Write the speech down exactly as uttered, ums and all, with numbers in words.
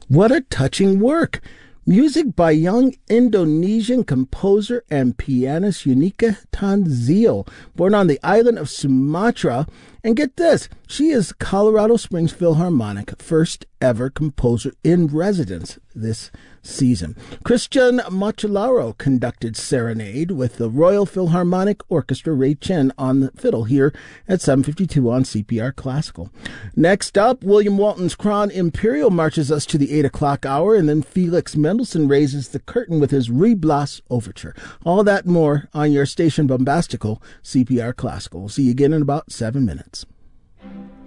What a touching work! Music by young Indonesian composer and pianist Unika Tanzil, born on the island of Sumatra. And get this, she is Colorado Springs Philharmonic first ever composer in residence this season. Christian Macellaro conducted Serenade with the Royal Philharmonic Orchestra, Ray Chen on the fiddle here at seven fifty-two on C P R Classical. Next up, William Walton's Kron Imperial marches us to the eight o'clock hour, and then Felix Mendelssohn raises the curtain with his Reblas Overture. All that more on your station Bombastical, C P R Classical. We'll see you again in about seven minutes.